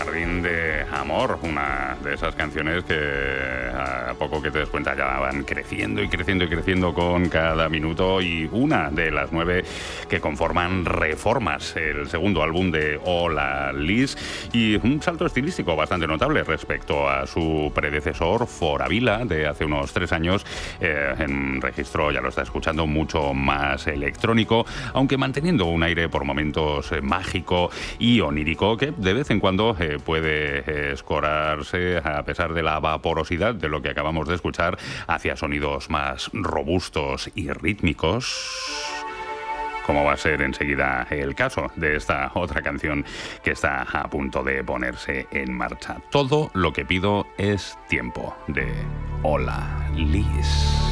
Jardín de Amor, una de esas canciones que a poco que te des cuenta ya van creciendo y creciendo y creciendo con cada minuto, y una de las 9 que conforman Reformas, el segundo álbum de Hola Lis, y un salto estilístico bastante notable respecto a su predecesor Foravila de hace unos 3 años, en un registro, ya lo está escuchando, mucho más electrónico, aunque manteniendo un aire por momentos mágico y onírico que de vez en cuando puede escorarse, a pesar de la vaporosidad de lo que acabamos de escuchar, hacia sonidos más robustos y rítmicos, como va a ser enseguida el caso de esta otra canción que está a punto de ponerse en marcha. Todo lo que pido es tiempo, de Hola Lis.